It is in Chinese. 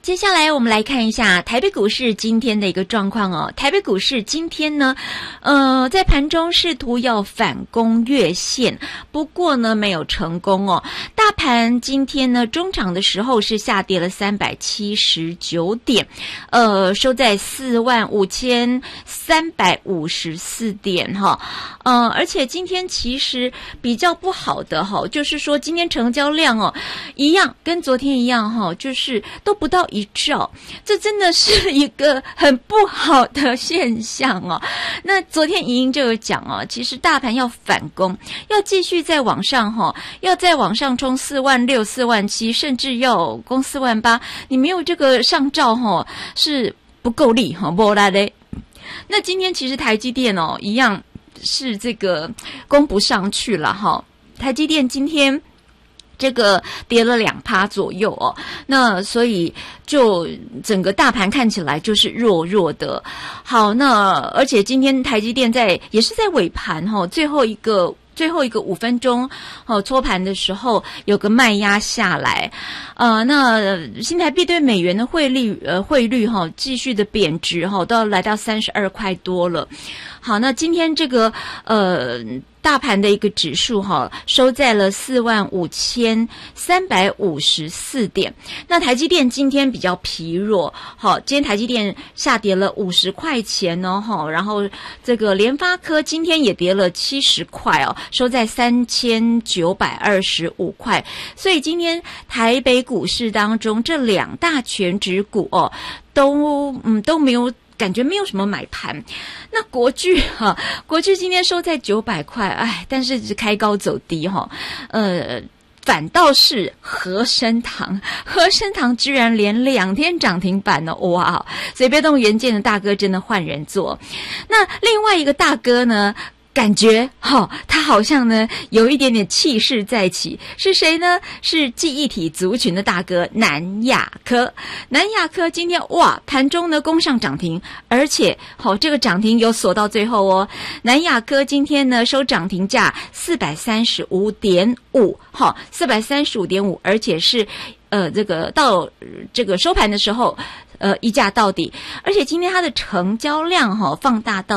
接下来我们来看一下台北股市今天的一个状况哦。台北股市今天呢，在盘中试图要反攻月线，不过呢没有成功哦。大盘今天呢中场的时候是下跌了379点，收在45354点哈。而且今天其实比较不好的哈，就是说今天成交量哦一样跟昨天一样哈，就是都不到1兆，这真的是一个很不好的现象哦。那昨天莹莹就有讲哦，其实大盘要反攻，要继续在往上哈，要在往上冲46000、47000，甚至要攻48000，你没有这个上兆哈是不够力哈，不来的。那今天其实台积电哦一样是这个攻不上去了哈，台积电今天这个跌了2%左右哦，那所以就整个大盘看起来就是弱弱的。好，那而且今天台积电也是在尾盘哈，最后一个5分钟搓盘的时候有个卖压下来，那新台币对美元的汇率继续的贬值都要来到32块多了。好，那今天这个大盘的一个指数收在了45354点。那台积电今天比较疲弱，今天台积电下跌了50块钱哦，然后这个联发科今天也跌了70块哦，收在3925块。所以今天台北股市当中这2大权值股哦，都没有。感觉没有什么买盘。那国巨今天收在900块，但是只开高走低反倒是和生堂居然连2天涨停板呢，哇！所以被动元件的大哥真的换人做。那另外一个大哥呢？感觉他好像呢有一点点气势再起，是谁呢？是记忆体族群的大哥南亚科。南亚科今天盘中呢攻上涨停，而且这个涨停有锁到最后哦。南亚科今天呢收涨停价435.5，435.5，而且是这个到这个收盘的时候一价到底，而且今天它的成交量放大到